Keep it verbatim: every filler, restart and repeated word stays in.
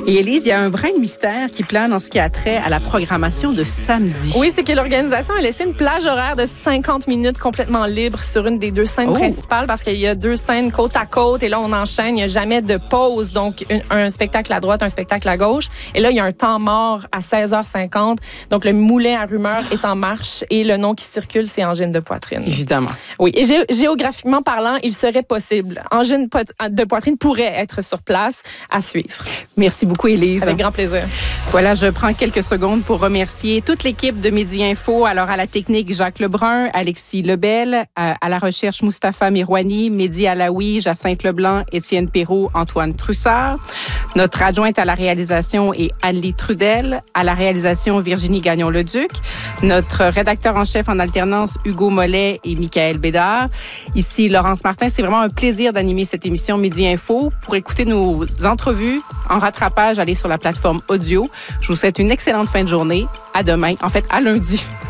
Et Élise, il y a un brin de mystère qui plane en ce qui a trait à la programmation de samedi. Oui, c'est que l'organisation a laissé une plage horaire de cinquante minutes complètement libre sur une des deux scènes oh. principales parce qu'il y a deux scènes côte à côte et là, on enchaîne. Il n'y a jamais de pause. Donc, un, un spectacle à droite, un spectacle à gauche. Et là, il y a un temps mort à seize heures cinquante. Donc, le moulin à rumeurs est en marche et le nom qui circule, c'est Angine de poitrine. Évidemment. Oui. Et gé- géographiquement parlant, il serait possible. Angine de poitrine pourrait être sur place à suivre. Merci beaucoup, Élise. Avec grand plaisir. Voilà, je prends quelques secondes pour remercier toute l'équipe de Midi Info. Alors, à la technique, Jacques Lebrun, Alexis Lebel, à, à la recherche, Mustapha Mirouani, Mehdi Alaoui, Jacinthe Leblanc, Étienne Perrault, Antoine Trussard. Notre adjointe à la réalisation est Anne-Lie Trudel. À la réalisation, Virginie Gagnon-Leduc. Notre rédacteur en chef en alternance, Hugo Mollet et Michael Bédard. Ici, Laurence Martin. C'est vraiment un plaisir d'animer cette émission Midi Info. Pour écouter nos entrevues en rattrapage, allez sur la plateforme audio. Je vous souhaite une excellente fin de journée. À demain. En fait, à lundi.